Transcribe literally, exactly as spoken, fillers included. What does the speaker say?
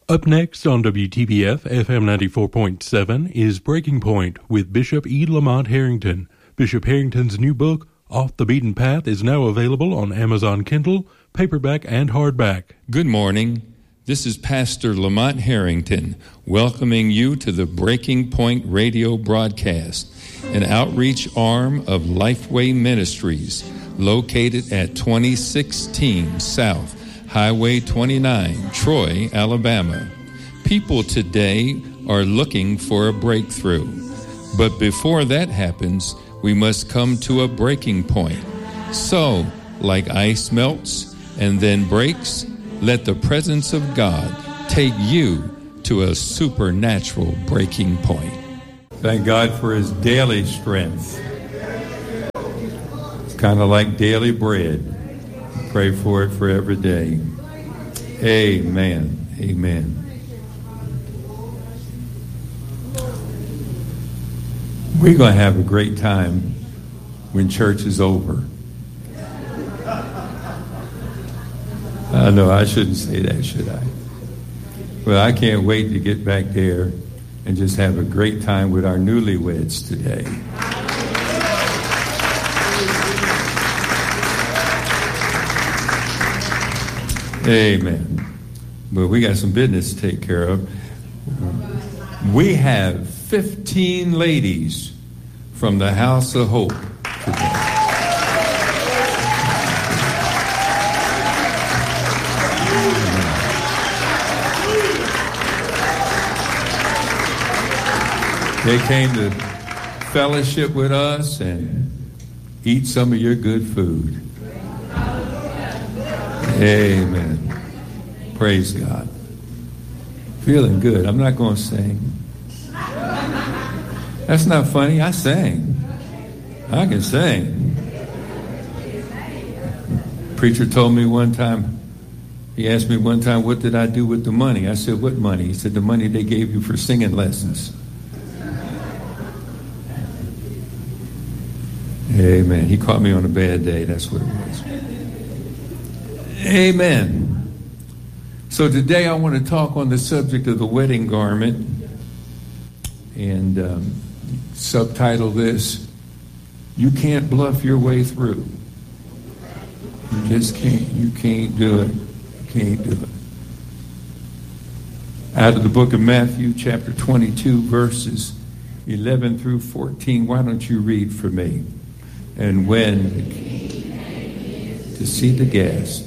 Up next on W T B F F M ninety-four point seven is Breaking Point with Bishop E. Lamont Harrington. Bishop Harrington's new book, Off the Beaten Path, is now available on Amazon Kindle, paperback, and hardback. Good morning. This is Pastor Lamont Harrington welcoming you to the Breaking Point radio broadcast, an outreach arm of Lifeway Ministries located at twenty sixteen South Highway twenty-nine, Troy, Alabama. People today are looking for a breakthrough. But before that happens, we must come to a breaking point. So, like ice melts and then breaks, let the presence of God take you to a supernatural breaking point. Thank God for his daily strength. It's kind of like daily bread. Pray for it for every day. Amen. Amen. We're going to have a great time when church is over. I know I shouldn't say that, should I? Well, I can't wait to get back there and just have a great time with our newlyweds today. Amen. But we got some business to take care of. We have fifteen ladies from the House of Hope today. They came to fellowship with us and eat some of your good food. Amen. Praise God. Feeling good. I'm not going to sing. That's not funny. I sang. I can sing. Preacher told me one time, he asked me one time, what did I do with the money? I said, what money? He said, the money they gave you for singing lessons. Amen. He caught me on a bad day. That's what it was. Amen. So today I want to talk on the subject of the wedding garment and um, subtitle this, You Can't Bluff Your Way Through. You just can't. You can't do it. You can't do it. Out of the book of Matthew, chapter twenty-two, verses eleven through fourteen. Why don't you read for me? And when to see the guest,